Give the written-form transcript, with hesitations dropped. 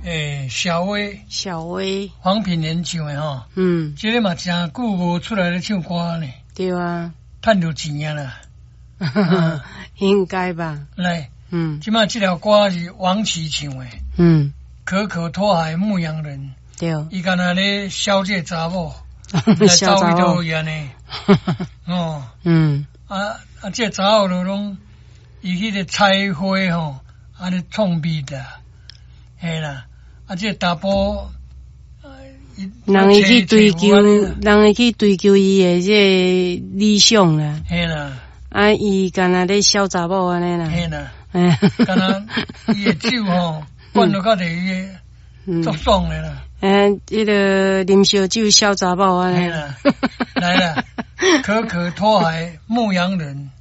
小薇，黄品源唱的吼，这个嘛真久无出来咧唱歌呢， 对啊， 赚到钱啊啦， 应该吧？ 来，即马这条歌是王琦唱的，可可托海牧羊人， 对， 伊干那咧消这查某，来走伊都安尼，哦，这查某就拢伊迄个彩花吼，安尼创美的，嘿啦。这大波， 人会去追求伊的这理想啦。 嘿啦， 伊干那咧小查某安尼啦。 嘿啦，干那伊的酒吼，灌落到底足爽的啦。 迄个啉烧酒小查某安尼。 啦，来啦，可可托海牧羊人。